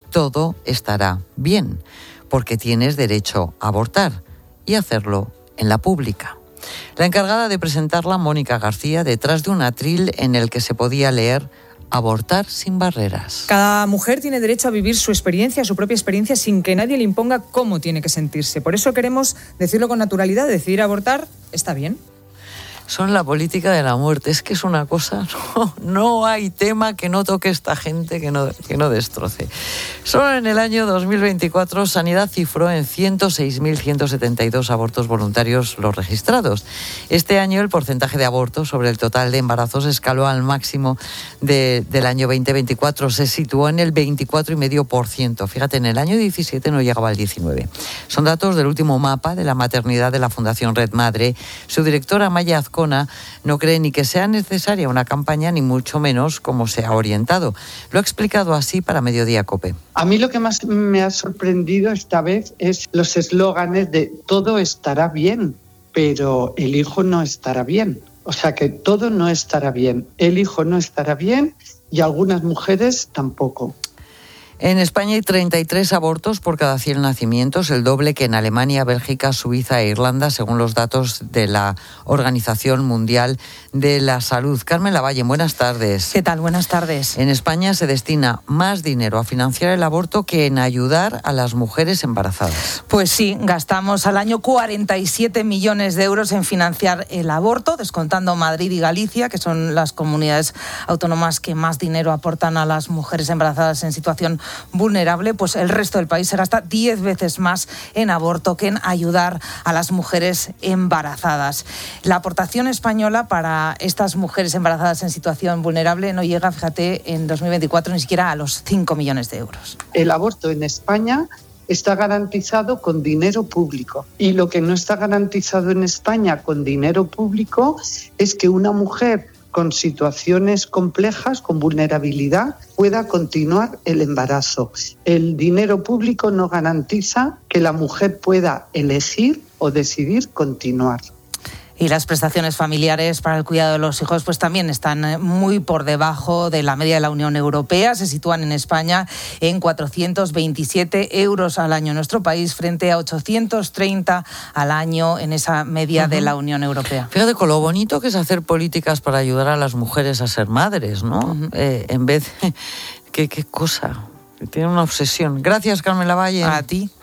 todo estará bien, porque tienes derecho a abortar y hacerlo en la pública. La encargada de presentarla, Mónica García, detrás de un atril en el que se podía leer abortar sin barreras. Cada mujer tiene derecho a vivir su experiencia, su propia experiencia, sin que nadie le imponga cómo tiene que sentirse. Por eso queremos decirlo con naturalidad, decidir abortar está bien. Son la política de la muerte. Es que es una cosa, no hay tema que no toque esta gente, que no destroce. Solo en el año 2024 Sanidad cifró en 106.172 abortos voluntarios los registrados. Este año el porcentaje de abortos sobre el total de embarazos escaló al máximo del año 2024. Se situó en el 24,5%. Fíjate, en el año 17 no llegaba al 19%. Son datos del último mapa de la maternidad de la Fundación Red Madre. Su directora, Maya Azcona, no cree ni que sea necesaria una campaña, ni mucho menos cómo se ha orientado. Lo ha explicado así para Mediodía COPE. A mí lo que más me ha sorprendido esta vez es los eslóganes de todo estará bien, pero el hijo no estará bien. O sea que todo no estará bien. El hijo no estará bien y algunas mujeres tampoco. En España hay 33 abortos por cada 100 nacimientos, el doble que en Alemania, Bélgica, Suiza e Irlanda, según los datos de la Organización Mundial de la Salud. Carmen Lavalle, buenas tardes. ¿Qué tal? Buenas tardes. En España se destina más dinero a financiar el aborto que en ayudar a las mujeres embarazadas. Pues sí, gastamos al año 47 millones de euros en financiar el aborto, descontando Madrid y Galicia, que son las comunidades autónomas que más dinero aportan a las mujeres embarazadas en situación vulnerable. Pues el resto del país se gasta 10 veces más en aborto que en ayudar a las mujeres embarazadas. La aportación española para estas mujeres embarazadas en situación vulnerable no llega, fíjate, en 2024 ni siquiera a los 5 millones de euros. El aborto en España está garantizado con dinero público. Y lo que no está garantizado en España con dinero público es que una mujer con situaciones complejas, con vulnerabilidad, pueda continuar el embarazo. El dinero público no garantiza que la mujer pueda elegir o decidir continuar. Y las prestaciones familiares para el cuidado de los hijos pues también están muy por debajo de la media de la Unión Europea. Se sitúan en España en 427 euros al año en nuestro país, frente a 830 al año en esa media de la Unión Europea. Fíjate con lo bonito que es hacer políticas para ayudar a las mujeres a ser madres, ¿no? En vez de... ¿Qué cosa? Tiene una obsesión. Gracias, Carmen Lavalle. A ti.